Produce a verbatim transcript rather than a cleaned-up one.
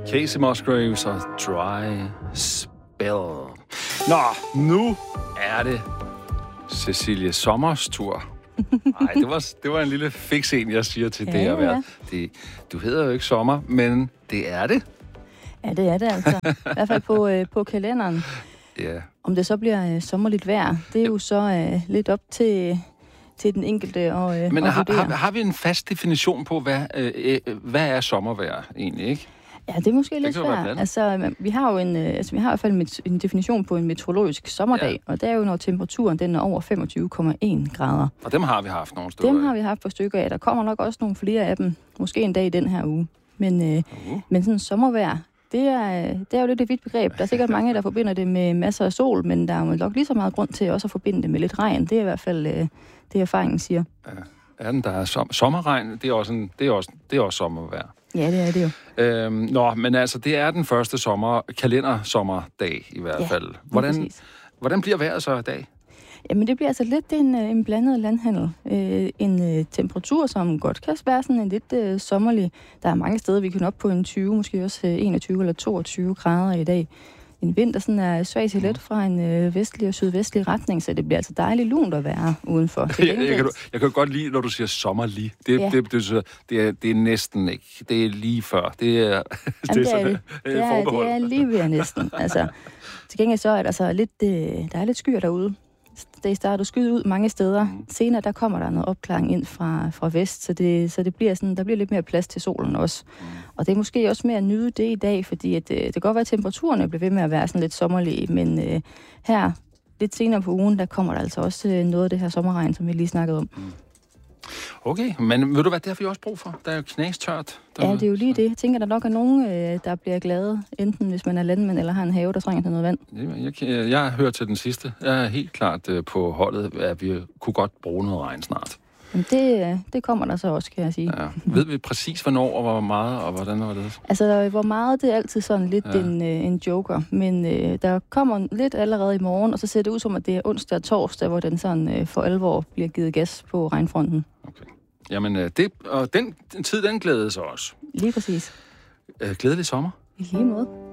Casey Musgraves og Dry Spell. Nå, nu er det Cecilie Sommers tur. Nej, det var, det var en lille fix en, jeg siger til ja, det at være. Ja. Det, du hedder jo ikke Sommer, men det er det. Ja, det er det altså. I hvert fald på, øh, på kalenderen. Ja. Om det så bliver øh, sommerligt vejr, det er jo så øh, lidt op til, til den enkelte og øh, Men har, har, har vi en fast definition på, hvad, øh, hvad er sommervejr egentlig, ikke? Ja, det er måske det lidt svært. Altså, vi har jo en, altså, vi har i hvert fald en definition på en meteorologisk sommerdag, ja. Og det er jo, når temperaturen den er over femogtyve komma en grader. Og dem har vi haft nogle stykker Dem har vi haft på stykker af. Der kommer nok også nogle flere af dem, måske en dag i den her uge. Men, øh, uh. men sådan sommervejr, det er, det er jo lidt et vidt begreb. Der er sikkert mange, der forbinder det med masser af sol, men der er jo nok lige så meget grund til også at forbinde det med lidt regn. Det er i hvert fald øh, det, erfaringen siger. Ja. Er den, der er som, sommerregn, det er, også en, det, er også, det er også sommervejr. Ja, det er det jo. Øhm, nå, men altså, det er den første sommer, kalendersommerdag i hvert fald. Ja, hvordan, hvordan bliver vejret så i dag? Jamen, det bliver altså lidt en, en blandet landhandel. Øh, en øh, temperatur, som godt kan være sådan en lidt øh, sommerlig. Der er mange steder, vi kan op på en tyve, måske også øh, enogtyve eller toogtyve grader i dag. En vind, der sådan er svag til let fra en øh, vestlig og sydvestlig retning, så det bliver altså dejligt lunt at være udenfor. Jeg, jeg, kan, jeg kan godt lide, når du siger sommerlig. Det, ja. det, det, det, er, det er næsten ikke. Det er lige før. Det er, Jamen, det, er, det, er, det, det, er, det er lige ved næsten. Altså, til gengæld så er der, altså lidt, øh, der er lidt skyer derude. Det starter skyde ud mange steder. Mm. Senere der kommer der noget opklaring ind fra, fra vest, så, det, så det bliver sådan, der bliver lidt mere plads til solen også. Mm. Og det er måske også mere at nyde det i dag, fordi at, det kan godt være, at temperaturerne bliver ved med at være sådan lidt sommerlige, men øh, her lidt senere på ugen, der kommer der altså også øh, noget af det her sommerregn, som vi lige snakkede om. Mm. Okay, men ved du hvad, det har vi også brug for? Der er jo knastørt. Ja, det er jo lige det. Jeg tænker, der nok er nogen, øh, der bliver glade, enten hvis man er landmand eller har en have, der trænger til noget vand. Jeg, jeg, jeg har hørt til den sidste. Jeg er helt klart øh, på holdet, at vi kunne godt bruge noget regn snart. Men det, det kommer der så også, kan jeg sige. Ja. Ved vi præcis, hvornår og hvor meget, og hvordan var det? Altså, hvor meget, det er altid sådan lidt ja. en, en joker. Men øh, der kommer lidt allerede i morgen, og så ser det ud som, at det er onsdag og torsdag, hvor den sådan øh, for alvor bliver givet gas på regnfronten. Okay. Jamen, det, og den, den tid, den glæder sig også. Lige præcis. Øh, glædelig sommer. I lige måde.